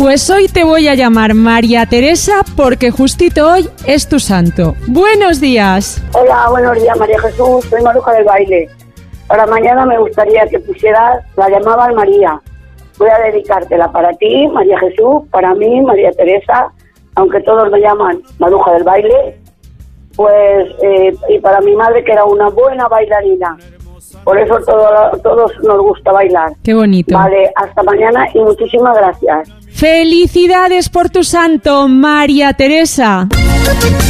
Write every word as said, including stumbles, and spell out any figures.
Pues hoy te voy a llamar María Teresa porque justito hoy es tu santo. ¡Buenos días! Hola, buenos días, María Jesús. Soy Maruja del Baile. Para mañana me gustaría que pusieras La llamaban María. Voy a dedicártela para ti, María Jesús, para mí, María Teresa, aunque todos me llaman Maruja del Baile, pues, eh, y para mi madre, que era una buena bailarina. Por eso todo, todos nos gusta bailar. ¡Qué bonito! Vale, hasta mañana y muchísimas gracias. ¡Felicidades por tu santo, María Teresa!